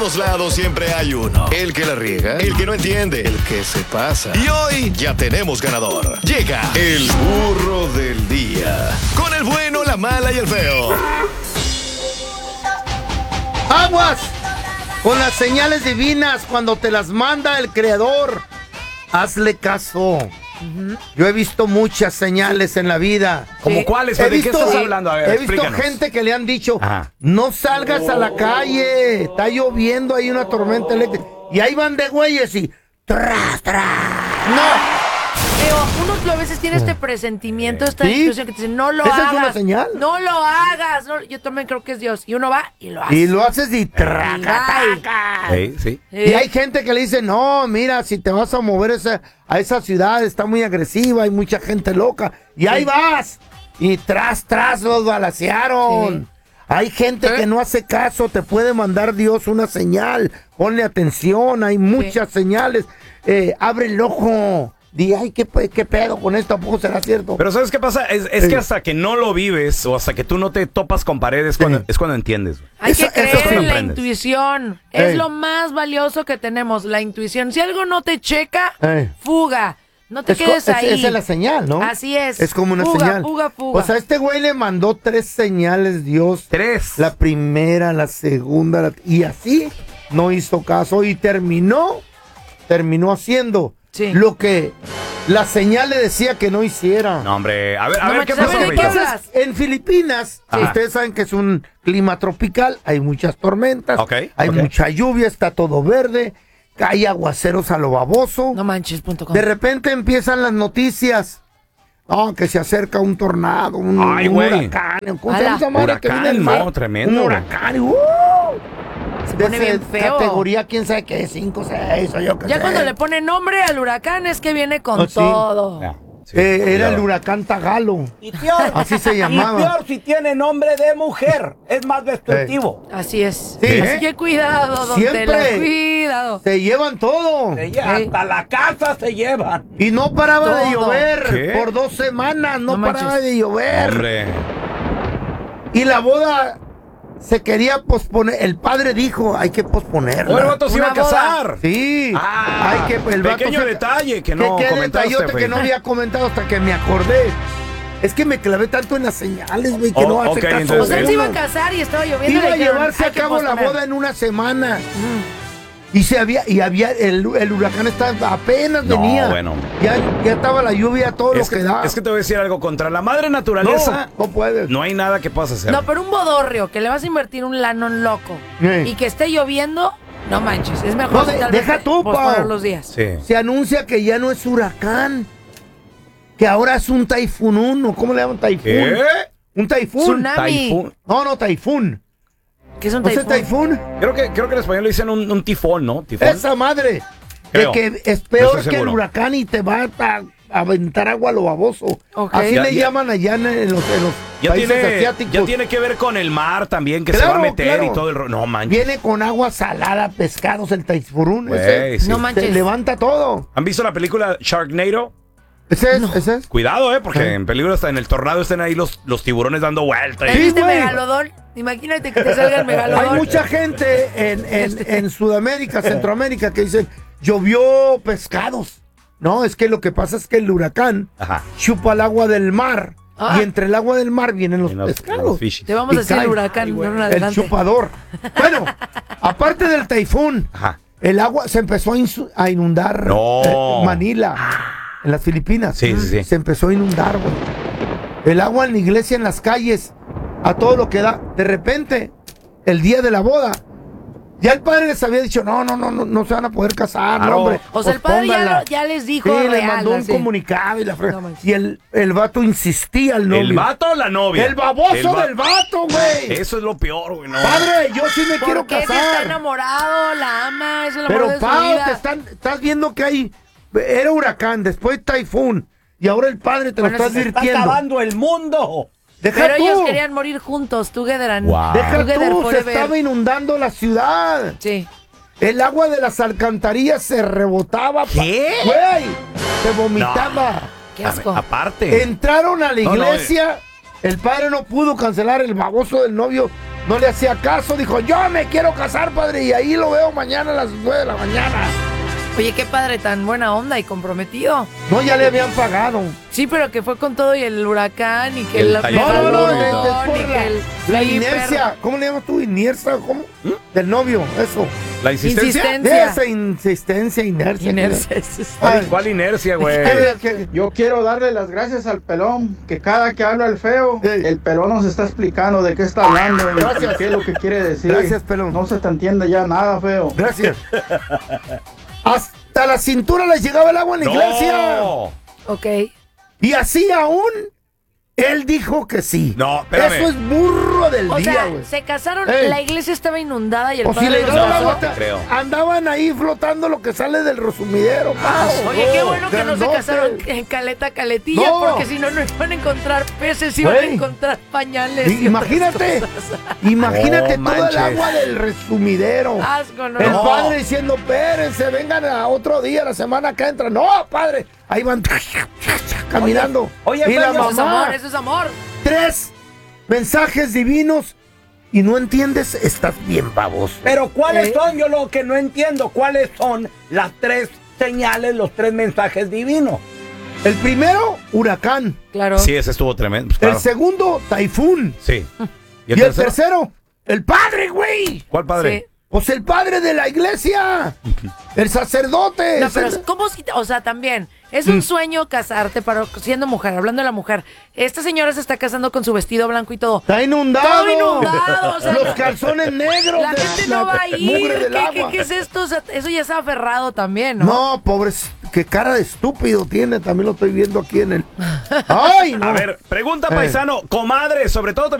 todos lados siempre hay uno. El que la riega, el que no entiende, el que se pasa. Y hoy ya tenemos ganador. Llega el burro del día. Con el bueno, la mala y el feo. ¡Aguas! Con las señales divinas cuando te las manda el Creador. Hazle caso. Yo he visto muchas señales en la vida. ¿Cómo cuáles? ¿De qué estás hablando? A ver, he visto explícanos. gente que le han dicho, Ajá. no salgas a la calle, está lloviendo, hay una tormenta eléctrica. Y ahí van de güeyes y tras. No. Pero uno a veces tiene este presentimiento, esta intuición que te dice, no lo ¿Esa hagas. es una señal? No lo hagas. No, yo también creo que es Dios. Y uno va y lo hace. Y lo haces y traca. Sí. Y hay gente que le dice, no, mira, si te vas a mover a esa ciudad, está muy agresiva, hay mucha gente loca. Y ahí vas. Y tras los balacearon. Sí. Hay gente que no hace caso, te puede mandar Dios una señal. Ponle atención, hay muchas señales. Abre el ojo. Di, ay, ¿qué pedo con esto? ¿A poco será cierto? Pero ¿sabes qué pasa? Es que hasta que no lo vives o hasta que tú no te topas con paredes es cuando entiendes. Hay que creer en la aprendes. intuición. Es lo más valioso que tenemos, la intuición. Si algo no te checa, fuga. No te quedes ahí. Esa es la señal, ¿no? Así es. Es como una fuga, señal. Fuga. O sea, este güey le mandó 3 señales, Dios. 3. La primera, la segunda, y así no hizo caso y terminó haciendo lo que la señal le decía que no hiciera. No, hombre. A ver, ¿qué pasó? ¿de qué hablas? En Filipinas, ustedes saben que es un clima tropical, hay muchas tormentas, hay mucha lluvia, está todo verde, hay aguaceros a lo baboso. No manches.com. De repente empiezan las noticias. Que se acerca un tornado, un huracán. ¿Cómo se llama esa madre que viene del mar? Tremendo. Un huracán. Se pone bien feo. Categoría, quién sabe qué, 5, 6, o yo qué sé. Ya cuando le pone nombre al huracán es que viene con todo. Era el huracán Tagalo. Y peor, así se llamaba. Y peor si tiene nombre de mujer. Es más destructivo. Así es. Sí, Así que cuidado, don Siempre. Tela, cuidado. Se llevan todo. Hasta la casa se llevan. Y no paraba de Todo. llover. ¿Qué? Por 2 semanas no paraba manches. de llover. Hombre. Y la boda se quería posponer. El padre dijo, hay que posponerla. O el vato se iba a Una boda. casar. Sí. Ah, el vato pequeño detalle que no qué comentaste, detallote güey. que no había comentado hasta que me acordé. Es que me clavé tanto en las señales, güey, que no hace caso. entonces, O sea, él se iba a uno. casar y estaba lloviendo. Iba y a le dijeron, llevarse hay a que cabo la posponer. boda en una semana. Y había el huracán estaba apenas venía. Bueno. Ya estaba la lluvia, todo lo que da. Es que te voy a decir algo. Contra la madre naturaleza no puedes. no hay nada que puedas hacer. No, pero un bodorrio que le vas a invertir un lanón loco y que esté lloviendo, no manches. Es mejor deja tú, posponer Pau. los días. Sí. Se anuncia que ya no es huracán, que ahora es un taifún 1. ¿Cómo le llaman taifún? ¿Qué? Un taifún. Tsunami. Taifún. No, taifún. ¿Qué es un ¿No es taifún? taifún? Creo que en español le dicen un tifón, ¿no? Tifón. Esa madre. Creo. De que es No peor estoy que el seguro. huracán y te va a aventar agua a lo baboso. Ok. Así Ya- le ya- llaman allá en los Ya países asiáticos. ya tiene que ver con el mar también, que se Claro, va a meter claro. y todo el No manches. Viene con agua salada, pescados, el taifún. Güey, sí. No Se manches. levanta todo. ¿Han visto la película Sharknado? Ese es. Cuidado, porque en peligro está en el tornado estén ahí los tiburones dando vueltas. ¿Te viste güey. megalodón? Imagínate que te salga el megalodón. Hay mucha gente en Sudamérica, Centroamérica, que dicen, llovió pescados. No, es que lo que pasa es que el huracán Ajá. chupa el agua del mar. Ah. Y entre el agua del mar vienen los En los pescados. fishes. Te vamos Y a decir el caen. huracán. Ay, güey. no, El adelante. chupador. Bueno, aparte del taifún, Ajá. el agua se empezó a inundar No. Manila, en las Filipinas. Sí, sí, sí. Se empezó a inundar, güey. El agua en la iglesia, en las calles, a todo lo que da. De repente, el día de la boda, ya el padre les había dicho, no se van a poder casar, Claro. no, hombre. O sea, el padre pospónganla. ya les dijo Sí, le real, mandó un así. comunicado y la No manches. y el vato insistía al novio. ¿El vato o la novia? El baboso va- del vato, güey. Eso es lo peor, güey. No. Padre, yo sí me quiero ¿Por qué si está casar. enamorado? La ama, es el amor Pero de su Pau, vida. estás viendo que hay, era huracán, después taifún, y ahora el padre te Bueno, lo está se Está advirtiendo. acabando el mundo. Deja Pero tú, ellos querían morir juntos, together and Wow. deja together tú, se forever. estaba inundando la ciudad. Sí. El agua de las alcantarillas se rebotaba. ¿Qué? Güey, se vomitaba. Qué asco. Aparte. Entraron a la No, no, iglesia, el padre no pudo cancelar, el baboso del novio no le hacía caso, dijo, yo me quiero casar, padre, y ahí lo veo mañana a las 9 de la mañana. Oye, qué padre, tan buena onda y comprometido. No, ya le habían pagado. Sí, pero que fue con todo y el huracán y que El la taller. La inercia, ¿cómo le llamas tú? ¿Inercia? ¿Cómo? Del novio, eso. ¿La insistencia? Esa insistencia, inercia. Ay, ¿cuál inercia, güey? Yo quiero darle las gracias al pelón, que cada que habla el feo, el pelón nos está explicando de qué está hablando y qué es lo que quiere decir. Gracias, pelón. No se te entiende ya nada, feo. Gracias. Hasta la cintura les llegaba el agua en la iglesia. Ok. Y así aún, él dijo que sí. No, espérame. Eso es burro del O día, sea, güey. se casaron, Ey. la iglesia estaba inundada y el O si padre le los daba el casó. agua, creo. andaban ahí flotando lo que sale del resumidero. Oye, qué bueno que no se Grandote. casaron en caletilla, No. porque si no, no iban a encontrar peces, iban a Güey. encontrar pañales. y Imagínate, otras cosas. imagínate No todo el manches. agua del resumidero. Asco, ¿no? El No. padre diciendo, espérense, vengan a otro día, la semana que entra. No, padre, ahí van caminando. Oye, y la Fabio, Eso es amor, mamá, eso es amor. 3 mensajes divinos y no entiendes, estás bien baboso. Pero ¿cuáles son? Yo lo que no entiendo, ¿cuáles son las 3 señales, los 3 mensajes divinos? El primero, huracán. Claro. Sí, ese estuvo tremendo. Pues, claro. El segundo, taifún. Sí. Y el tercero, el padre, güey. ¿Cuál padre? Sí. Pues el padre de la iglesia. El sacerdote. No, pero ¿cómo si o sea, también es un sueño casarte para siendo mujer, hablando de la mujer. Esta señora se está casando con su vestido blanco y todo. Está inundado. Todo inundado, o sea, los calzones negros. La gente no va a ir. Mugre del agua. ¿Qué es esto? O sea, eso ya está aferrado también, ¿no? No, pobre, qué cara de estúpido tiene. También lo estoy viendo aquí en el. ¡Ay, no! A ver, pregunta paisano, comadre, sobre todo